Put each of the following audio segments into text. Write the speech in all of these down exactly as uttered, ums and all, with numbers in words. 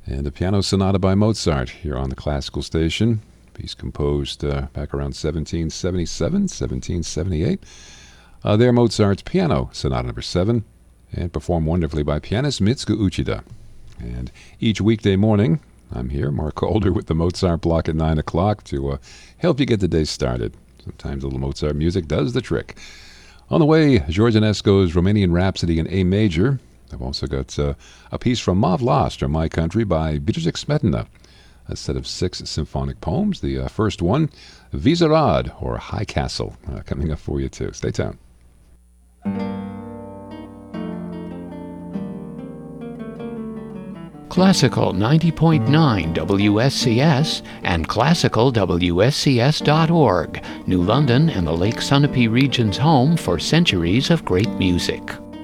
And a piano sonata by Mozart here on the classical station. Piece composed uh, back around seventeen seventy-seven, seventeen seventy-eight. Uh, there, Mozart's Piano Sonata Number seven, and performed wonderfully by pianist Mitsuko Uchida. And each weekday morning, I'm here, Mark Calder, with the Mozart block at nine o'clock to uh, help you get the day started. Sometimes a little Mozart music does the trick. On the way, George Enesco's Romanian Rhapsody in A major. I've also got uh, a piece from Mav Lost, or My Country, by Bedřich Smetana. A set of six symphonic poems. The uh, first one, Vyšehrad, or High Castle, uh, coming up for you too. Stay tuned. Classical ninety point nine W S C S and classical W S C S dot org, New London and the Lake Sunapee region's home for centuries of great music.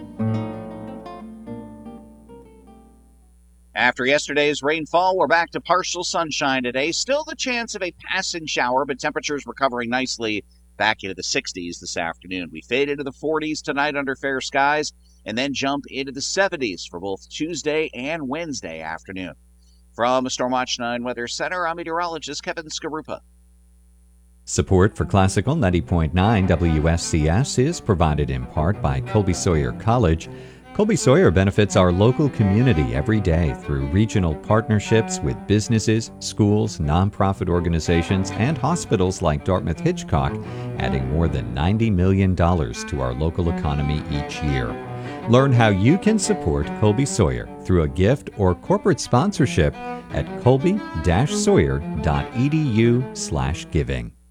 After yesterday's rainfall, we're back to partial sunshine today. Still the chance of a passing shower, but temperatures recovering nicely back into the sixties this afternoon. We fade into the forties tonight under fair skies and then jump into the seventies for both Tuesday and Wednesday afternoon. From Stormwatch nine Weather Center, I'm meteorologist Kevin Skarupa. Support for Classical ninety point nine W S C S is provided in part by Colby Sawyer College. Colby Sawyer benefits our local community every day through regional partnerships with businesses, schools, nonprofit organizations, and hospitals like Dartmouth Hitchcock, adding more than ninety million dollars to our local economy each year. Learn how you can support Colby Sawyer through a gift or corporate sponsorship at colby dash sawyer dot e d u slash giving.